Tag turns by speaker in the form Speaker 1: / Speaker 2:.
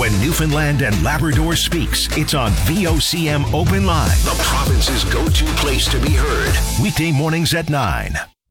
Speaker 1: When Newfoundland and Labrador speaks, it's on VOCM Open Line, the province's go-to place to be heard. Weekday mornings at 9.